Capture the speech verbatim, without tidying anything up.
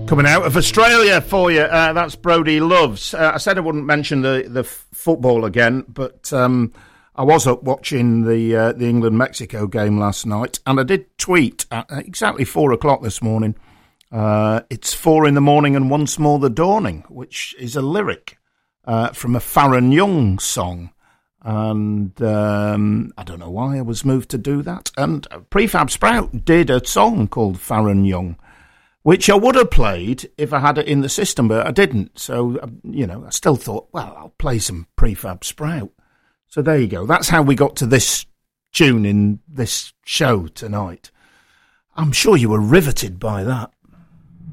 Coming out of Australia for you, uh, that's Brody Loves. Uh, I said I wouldn't mention the, the f- football again, but um, I was up watching the uh, the England-Mexico game last night, and I did tweet at exactly four o'clock this morning. Uh, it's four in the morning and once more the dawning, which is a lyric uh, from a Farron Young song. And um, I don't know why I was moved to do that. And Prefab Sprout did a song called Farron Young, which I would have played if I had it in the system, but I didn't. So, you know, I still thought, well, I'll play some Prefab Sprout. So there you go. That's how we got to this tune in this show tonight. I'm sure you were riveted by that.